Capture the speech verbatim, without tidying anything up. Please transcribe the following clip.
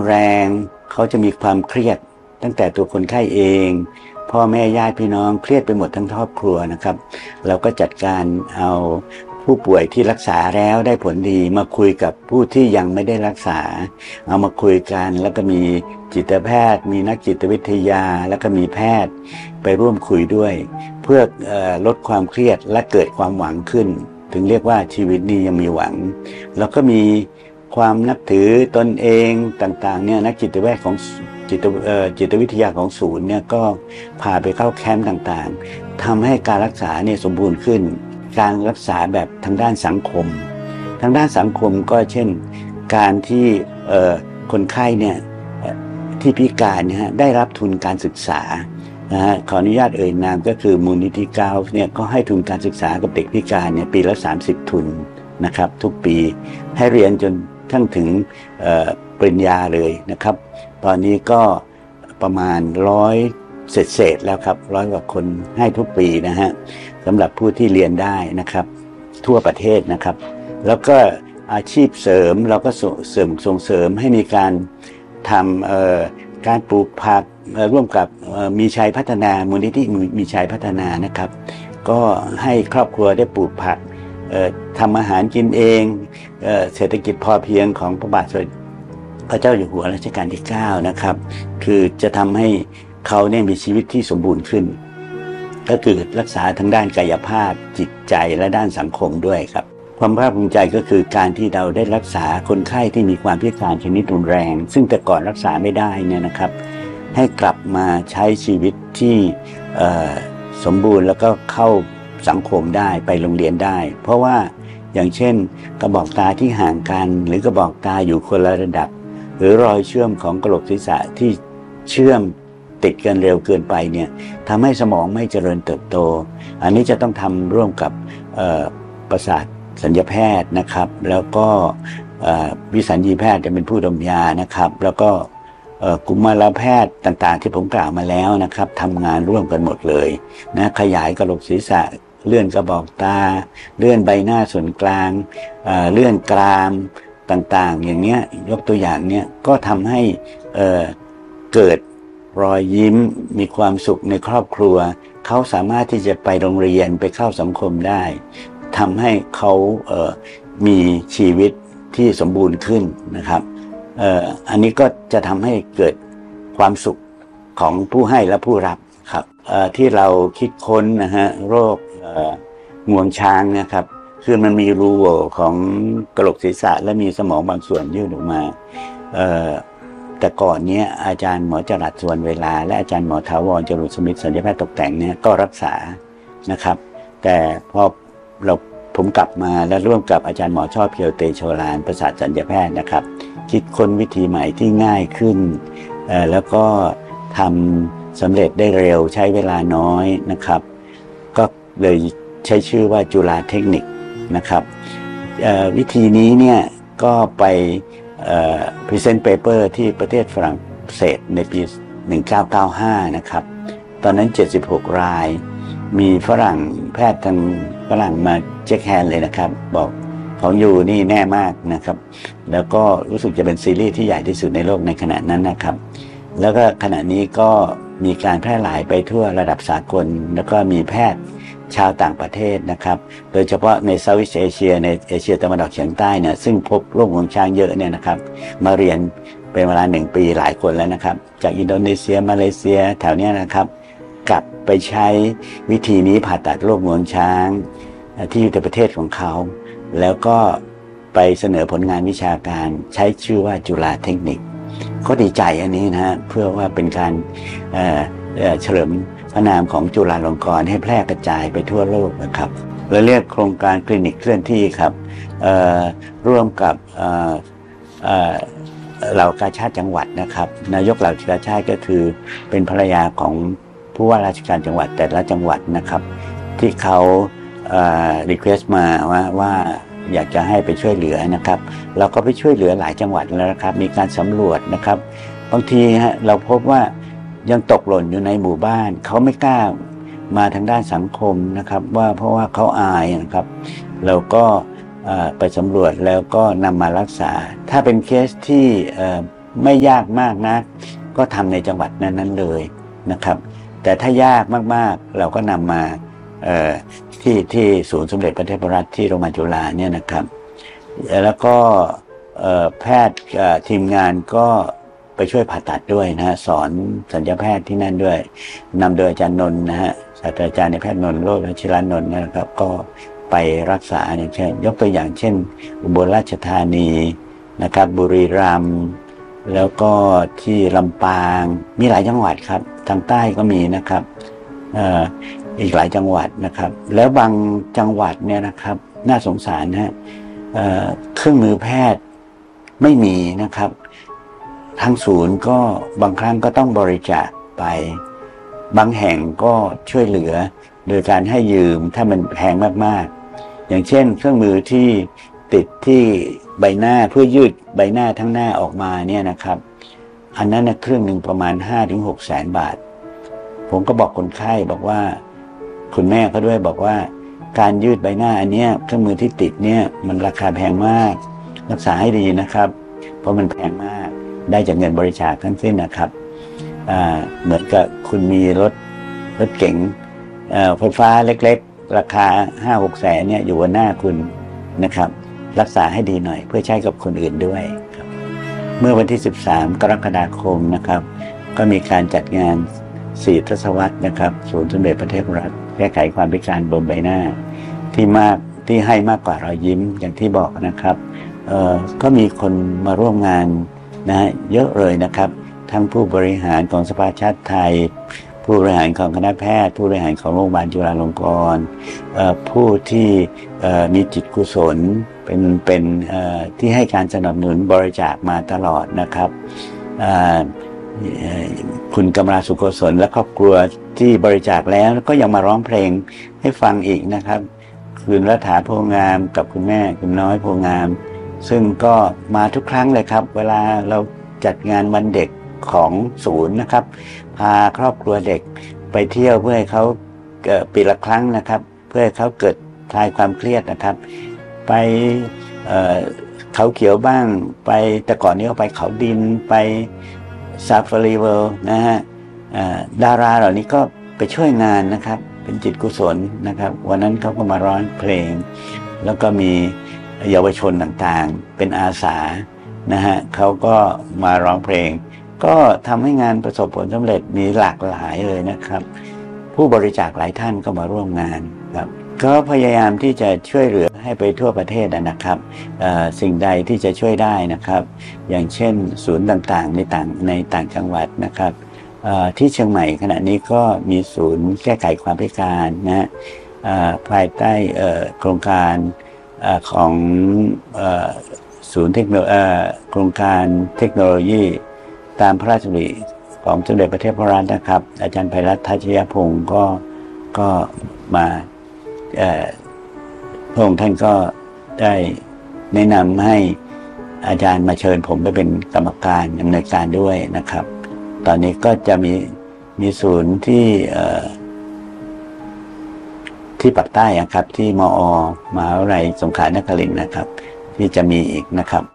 แรงเขาจะมีความเครียดตั้งแต่ตัวคนไข้เองพ่อแม่ญาติพี่น้องเครียดไปหมดทั้งครอบครัวนะครับเราก็จัดการเอาผู้ป่วยที่รักษาแล้วได้ผลดีมาคุยกับผู้ที่ยังไม่ได้รักษาเอามาคุยกันแล้วก็มีจิตแพทย์มีนักจิตวิทยาแล้วก็มีแพทย์ไปร่วมคุยด้วยเพื่อลดความเครียดและเกิดความหวังขึ้นถึงเรียกว่าชีวิตนี้ยังมีหวังแล้วก็มีความนับถือตนเองต่างๆเนี่ยนักจิตแพทย์ของจิตจิตวิทยาของศูนย์เนี่ยก็พาไปเข้าแคมป์ต่างๆทำให้การรักษาเนี่ยสมบูรณ์ขึ้นการรักษาแบบทางด้านสังคมทางด้านสังคมก็เช่นการที่คนไข้เนี่ยที่พิการเนี่ยได้รับทุนการศึกษานะฮะขออนุญาตเอ่ยนามก็คือมูลนิธิเก้าเนี่ยก็ให้ทุนการศึกษากับเด็กพิการเนี่ยปีละสามสิบทุนนะครับทุกปีให้เรียนจนทั้งถึงปริญญาเลยนะครับตอนนี้ก็ประมาณร้อยเศษๆแล้วครับร้อยกว่าคนให้ทุกปีนะฮะสำหรับผู้ที่เรียนได้นะครับทั่วประเทศนะครับแล้วก็อาชีพเสริมเราก็เสริมส่งเสริมให้มีการทำการปลูกผักร่วมกับมีชัยพัฒนามูลนิธิมีชัยพัฒนานะครับก็ให้ครอบครัวได้ปลูกผักทำอาหารกินเองเศรษฐกิจพอเพียงของพระบาทสมเด็จพระเจ้าอยู่หัวรัชกาลที่เก้านะครับคือจะทำให้เขาเนี่ยมีชีวิตที่สมบูรณ์ขึ้นก็คือรักษาทั้งด้านกายภาพจิตใจและด้านสังคมด้วยครับความภาคภูมิใจก็คือการที่เราได้รักษาคนไข้ที่มีความพิการชนิดรุนแรงซึ่งแต่ก่อนรักษาไม่ได้เนี่ยนะครับให้กลับมาใช้ชีวิตที่สมบูรณ์แล้วก็เข้าสังคมได้ไปโรงเรียนได้เพราะว่าอย่างเช่นกระบอกตาที่ห่างกันหรือกระบอกตาอยู่คนละระดับหรือรอยเชื่อมของกระโหลกศีรษะที่เชื่อมติดกันเร็วเกินไปเนี่ยทำให้สมองไม่เจริญเติบโตอันนี้จะต้องทำร่วมกับประสาทศัลยแพทย์นะครับแล้วก็วิสัญญีแพทย์จะเป็นผู้ดมยานะครับแล้วก็กุมารแพทย์ต่างๆที่ผมกล่าวมาแล้วนะครับทำงานร่วมกันหมดเลยนะขยายกระโหลกศีรษะเลื่อนกระบอกตาเลื่อนใบหน้าส่วนกลางเลื่อนกรามต่างๆอย่างเนี้ยยกตัวอย่างเนี้ยก็ทำให้เอ่อเกิดรอยยิ้มมีความสุขในครอบครัวเขาสามารถที่จะไปโรงเรียนไปเข้าสังคมได้ทำให้เขาเอ่อมีชีวิตที่สมบูรณ์ขึ้นนะครับเอ่ออันนี้ก็จะทำให้เกิดความสุขของผู้ให้และผู้รับครับเอ่อที่เราคิดค้นนะฮะโรคเอ่องวงช้างนะครับคือมันมีรูโหว่ของกระโหลกศีรษะและมีสมองบางส่วนยื่นออกมาเอ่อแต่ก่อนเนี้ยอาจารย์หมอจรัสส่วนเวลาและอาจารย์หมอถาวรจรุดสมิทธิ์ศัลยแพทย์ตกแต่งเนี่ยก็รักษานะครับแต่พอเราผมกลับมาและร่วมกับอาจารย์หมอชอบเพียวเตโชลานประสาทศัลยแพทย์นะครับคิดค้นวิธีใหม่ที่ง่ายขึ้นเอ่อแล้วก็ทำสำเร็จได้เร็วใช้เวลาน้อยนะครับก็เลยใช้ชื่อว่าจุฬาเทคนิคนะครับวิธีนี้เนี่ยก็ไปพรีเซนต์เปเปอร์ที่ประเทศฝรั่งเศสในปีหนึ่งเก้าเก้าห้านะครับตอนนั้นเจ็ดสิบหกรายมีฝรั่งแพทย์ทางฝรั่งมาเช็คแฮนด์เลยนะครับบอกของอยู่นี่แน่มากนะครับแล้วก็รู้สึกจะเป็นซีรีส์ที่ใหญ่ที่สุดในโลกในขณะนั้นนะครับแล้วก็ขณะนี้ก็มีการแพร่หลายไปทั่วระดับสากลแล้วก็มีแพทย์ชาวต่างประเทศนะครับโดยเฉพาะในเซาท์อีสต์เอเชียในเอเชียตะวันออกเฉียงใต้เนี่ยซึ่งพบโรคงวงช้างเยอะเนี่ยนะครับมาเรียนเป็นเวลาหนึ่งปีหลายคนแล้วนะครับจากอินโดนีเซียมาเลเซียแถวเนี้ยนะครับกลับไปใช้วิธีนี้ผ่าตัดโรคงวงช้างที่อยู่ในประเทศของเขาแล้วก็ไปเสนอผลงานวิชาการใช้ชื่อว่าจุฬาเทคนิคก็ดีใจอันนี้นะฮะเพื่อว่าเป็นการเอ่อเฉลิมพระนามของจุฬาลงกรณ์ให้แพร่กระจายไปทั่วโลกนะครับเราเรียกโครงการคลินิกเคลื่อนที่ครับร่วมกับเหล่ากาชาดจังหวัดนะครับนายกเหล่ากาชาดก็คือเป็นภรรยาของผู้ว่าราชการจังหวัดแต่ละจังหวัดนะครับที่เขารีเควสต์มาว่าว่าอยากจะให้ไปช่วยเหลือนะครับเราก็ไปช่วยเหลือหลายจังหวัดแล้วนะครับมีการสำรวจนะครับบางทีฮะเราพบว่ายังตกหล่นอยู่ในหมู่บ้านเขาไม่กล้ามาทางด้านสังคมนะครับว่าเพราะว่าเขาอายนะครับเราก็ไปสำรวจแล้วก็นำมารักษาถ้าเป็นเคสที่ไม่ยากมากนักก็ทำในจังหวัดนั้นๆเลยนะครับแต่ถ้ายากมากๆเราก็นำมาที่ที่ศูนย์สมเด็จพระเทพรัตน์ที่โรงพยาบาลจุฬาเนี่ยนะครับแล้วก็แพทย์ทีมงานก็ไปช่วยผ่าตัดด้วยนะฮะสอนศัลยแพทย์ที่นั่นด้วยนำโดยอาจารย์นนท์นะฮะศาสตราจารย์ในแพทย์นนท์โรจน์วชิรานนท์นะครับก็ไปรักษาอย่างเช่นยกตัวอย่างเช่นอุบลราชธานีนะครับบุรีรัมย์แล้วก็ที่ลำปางมีหลายจังหวัดครับทางใต้ก็มีนะครับอีกหลายจังหวัดนะครับแล้วบางจังหวัดเนี่ยนะครับน่าสงสารฮะเครื่องมือแพทย์ไม่มีนะครับทางศูนย์ก็บางครั้งก็ต้องบริจาคไปบางแห่งก็ช่วยเหลือโดยการให้ยืมถ้ามันแพงมากๆอย่างเช่นเครื่องมือที่ติดที่ใบหน้าเพื่อยืดใบหน้าทั้งหน้าออกมาเนี่ยนะครับอันนั้นนะเครื่องหนึ่งประมาณ ห้าถึงหก แสนบาทผมก็บอกคนไข้บอกว่าคุณแม่เขาด้วยบอกว่าการยืดใบหน้าอันเนี้ยเครื่องมือที่ติดเนี่ยมันราคาแพงมากรักษาให้ดีนะครับเพราะมันแพงมากได้จากเงินบริจาคทั้งสิ้นนะครับเหมือนกับคุณมีรถรถเก๋งไฟฟ้าเล็กๆราคา ห้าหก แสนเนี่ยอยู่บนหน้าคุณนะครับรักษาให้ดีหน่อยเพื่อใช้กับคนอื่นด้วยครับเมื่อวันที่สิบสามกรกฎาคมนะครับก็มีการจัดงานสี่ทศวรรษนะครับศูนย์สมเด็จพระเทพรัตน์แก้ไขความพิการบนใบหน้าที่มากที่ให้มากกว่ารอยยิ้มอย่างที่บอกนะครับก็มีคนมาร่วมงานนะเยอะเลยนะครับทั้งผู้บริหารของสภาชาติไทยผู้บริหารของคณะแพทย์ผู้บริหารของโรงพยาบาลจุฬาลงกรณ์ผู้ที่มีจิตกุศลเป็นเป็นที่ให้การสนับสนุนบริจาคมาตลอดนะครับคุณกำลาสุโกศลและครอบครัวที่บริจาคแล้วก็ยังมาร้องเพลงให้ฟังอีกนะครับคุณรัฐาโพงามกับคุณแม่คุณน้อยโพงามซึ่งก็มาทุกครั้งเลยครับเวลาเราจัดงานวันเด็กของศูนย์นะครับพาครอบครัวเด็กไปเที่ยวเพื่อให้เขาปีละครั้งนะครับเพื่อให้เขาเกิดคลายความเครียดนะครับไปเอ่อเขาเขียวบ้างไปแต่ก่อนนี้ก็ไปเขาดินไปซาฟารีเวิลด์นะฮะดาราเหล่านี้ก็ไปช่วยงานนะครับเป็นจิตกุศลนะครับวันนั้นเขาก็มาร้องเพลงแล้วก็มีเยาวชนต่างๆเป็นอาสานะฮะเขาก็มาร้องเพลงก็ทำให้งานประสบผลสำเร็จมีหลากหลายเลยนะครับผู้บริจาคหลายท่านก็มาร่วมงานครับก็พยายามที่จะช่วยเหลือให้ไปทั่วประเทศนะครับสิ่งใดที่จะช่วยได้นะครับอย่างเช่นศูนย์ต่างๆในต่างในต่างจังหวัดนะครับที่เชียงใหม่ขณะนี้ก็มีศูนย์แก้ไขความพิการนะภายใต้โครงการของศูนย์เทคโนโลยีโครงการเทคโนโลยีตามพระราชดำริของสมเด็จพระเทพรัตน์นะครับอาจารย์ไพรัตน์ทัชยพงศ์ก็ก็มาพระองค์ท่านก็ได้แนะนำให้อาจารย์มาเชิญผมไปเป็นกรรมการดำเนินการด้วยนะครับตอนนี้ก็จะมีมีศูนย์ที่ที่ปากใต้ครับที่มอมหาวิทยาลัยสงขลานครินทร์นะครับที่จะมีอีกนะครับ